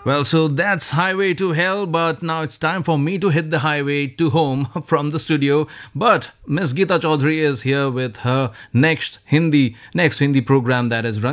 Well, so that's Highway to Hell, but now it's time for me to hit the highway to home from the studio. But Miss Geeta Chaudhary is here with her next Hindi program, that is